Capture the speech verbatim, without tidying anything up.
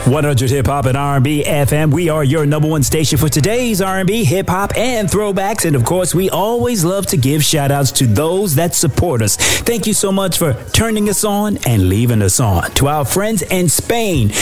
one hundred Hip Hop and R and B F M. We are your number one station for today's R and B, hip hop, and throwbacks. And of course, we always love to give shout outs to those that support us. Thank you so much for turning us on and leaving us on. To our friends in Spain,